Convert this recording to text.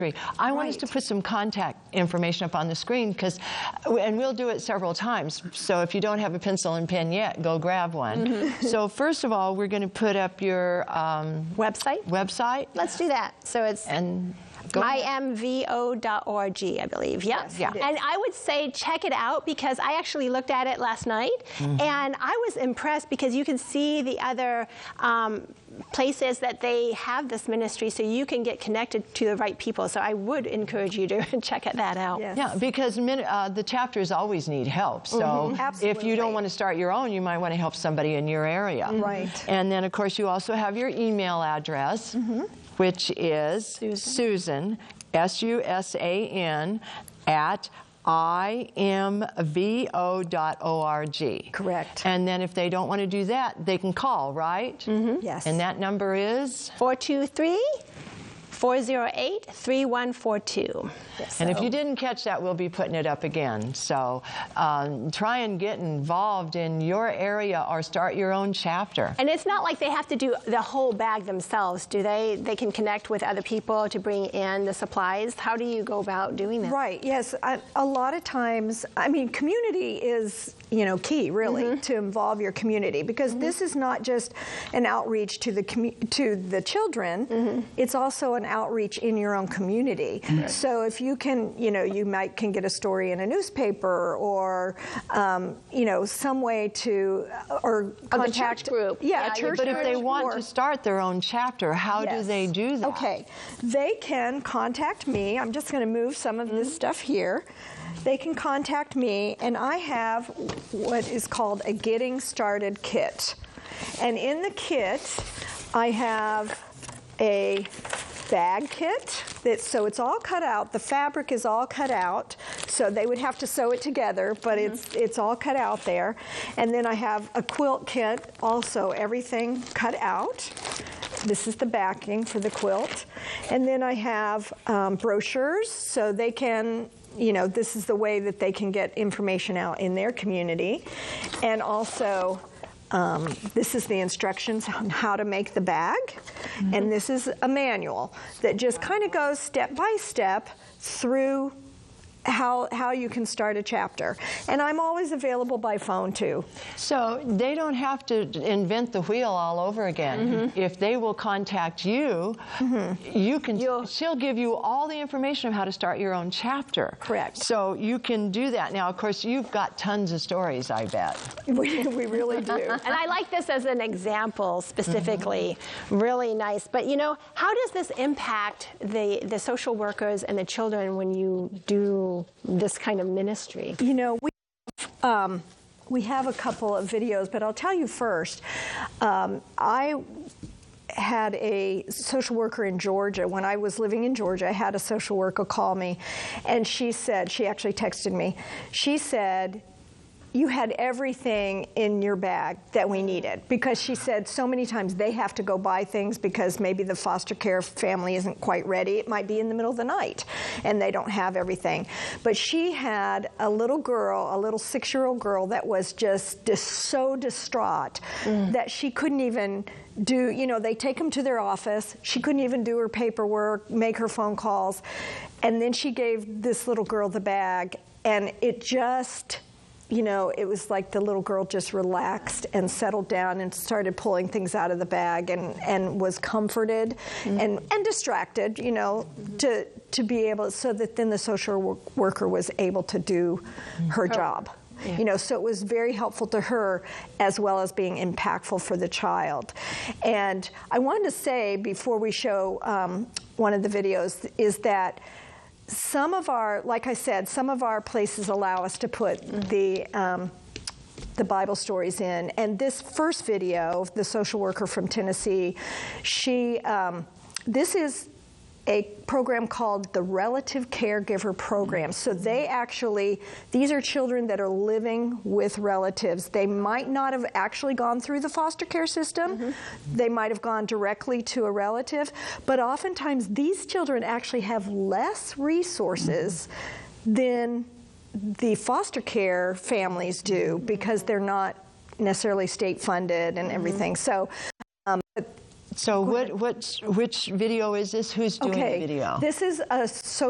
I want us to put some contact information up on the screen, and we'll do it several times. So if you don't have a pencil and pen yet, go grab one. So first of all, we're going to put up your website. Let's do that. So it's imvo.org, I believe. Yeah. Yes, yeah. And I would say check it out, because I actually looked at it last night, and I was impressed because you can see the other places that they have this ministry, so you can get connected to the right people. So I would encourage you to check that out. Yes. Yeah, because the chapters always need help. So if you don't want to start your own, you might want to help somebody in your area. Right. And then, of course, you also have your email address, which is Susan, S-U-S-A-N, at imvo.org. Correct. And then if they don't want to do that, they can call, right? Yes. And that number is? 423-408-3142. And if you didn't catch that, we'll be putting it up again. So try and get involved in your area or start your own chapter. And it's not like they have to do the whole bag themselves, do they? They can connect with other people to bring in the supplies. How do you go about doing that? Right, yes. A lot of times, I mean, community is, key, really, to involve your community, because this is not just an outreach to the children, it's also an outreach in your own community. So if you can, you can get a story in a newspaper, or, some way to, or contact church group. Yeah, a church But group. if they want to start their own chapter, how do they do that? Okay, they can contact me. I'm just going to move some of this stuff here. They can contact me, and I have what is called a Getting Started kit. And in the kit, I have a bag kit, so it's all cut out. The fabric is all cut out, so they would have to sew it together, but it's all cut out there. And then I have a quilt kit, also everything cut out. This is the backing for the quilt. And then I have brochures, so they can, this is the way that they can get information out in their community. And also, this is the instructions on how to make the bag, and this is a manual that just kind of goes step by step through how you can start a chapter. And I'm always available by phone too. So they don't have to invent the wheel all over again. If they will contact you, she'll give you all the information of how to start your own chapter. Correct. So you can do that. Now, of course, you've got tons of stories, I bet. We really do. And I like this as an example specifically. Really nice. But how does this impact the social workers and the children when you do this kind of ministry? We have a couple of videos, but I'll tell you first. I had a social worker in Georgia. When I was living in Georgia, I had a social worker call me, and she actually texted me. She said, you had everything in your bag that we needed, because she said so many times they have to go buy things because maybe the foster care family isn't quite ready. It might be in the middle of the night and they don't have everything. But she had a little girl, a little 6-year-old girl, that was just so distraught that she couldn't even do, they take them to their office. She couldn't even do her paperwork, make her phone calls. And then she gave this little girl the bag, and it just, it was like the little girl just relaxed and settled down and started pulling things out of the bag and was comforted and distracted, to be able, so that then the social worker was able to do her job. Yeah. So it was very helpful to her as well as being impactful for the child. And I wanted to say before we show one of the videos is that some of our, like I said, some of our places allow us to put the Bible stories in. And this first video, the social worker from Tennessee, this is a program called the Relative Caregiver Program. So these are children that are living with relatives. They might not have actually gone through the foster care system. They might have gone directly to a relative. But oftentimes these children actually have less resources than the foster care families do, because they're not necessarily state funded and everything. So So which video is this? Who's doing the video? This is a social